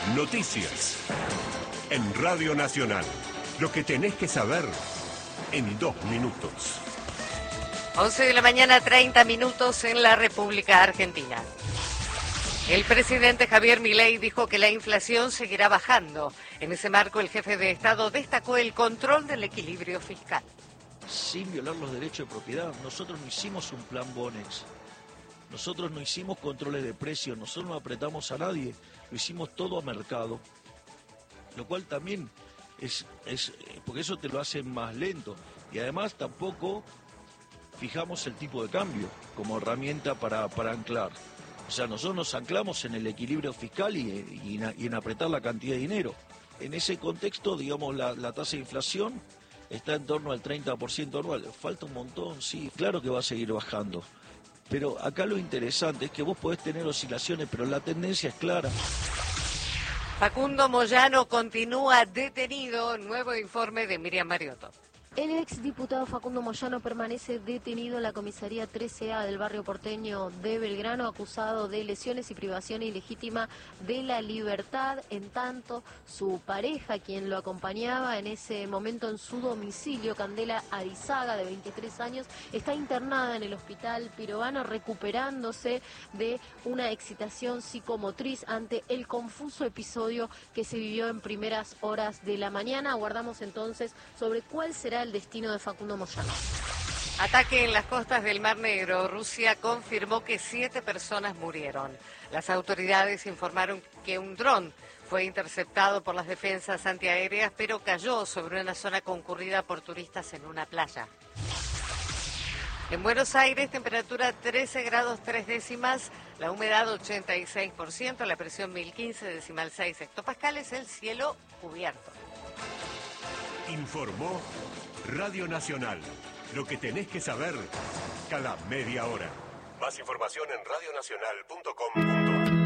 Noticias. En Radio Nacional. Lo que tenés que saber en 2 minutos. 11 de la mañana, 30 minutos en la República Argentina. El presidente Javier Milei dijo que la inflación seguirá bajando. En ese marco, el jefe de Estado destacó el control del equilibrio fiscal. Sin violar los derechos de propiedad, nosotros no hicimos un plan Bonex. Nosotros no hicimos controles de precios, nosotros no apretamos a nadie, lo hicimos todo a mercado. Lo cual también es porque eso te lo hace más lento. Y además tampoco fijamos el tipo de cambio como herramienta para anclar. O sea, nosotros nos anclamos en el equilibrio fiscal y en apretar la cantidad de dinero. En ese contexto, digamos, la tasa de inflación está en torno al 30% anual. Falta un montón, sí, claro que va a seguir bajando. Pero acá lo interesante es que vos podés tener oscilaciones, pero la tendencia es clara. Facundo Moyano continúa detenido. Nuevo informe de Miriam Mariotto. El exdiputado Facundo Moyano permanece detenido en la comisaría 13A del barrio porteño de Belgrano, acusado de lesiones y privación ilegítima de la libertad. En tanto, su pareja, quien lo acompañaba en ese momento en su domicilio, Candela Arizaga, de 23 años, está internada en el hospital Pirovano, recuperándose de una excitación psicomotriz ante el confuso episodio que se vivió en primeras horas de la mañana. Aguardamos entonces sobre cuál será el destino de Facundo Moyano. Ataque en las costas del Mar Negro. Rusia confirmó que 7 personas murieron. Las autoridades informaron que un dron fue interceptado por las defensas antiaéreas, pero cayó sobre una zona concurrida por turistas en una playa. En Buenos Aires, temperatura 13 grados 3 décimas, la humedad 86%, la presión 1015,6 hectopascales, el cielo cubierto. Informó Radio Nacional. Lo que tenés que saber cada media hora. Más información en radionacional.com.ar.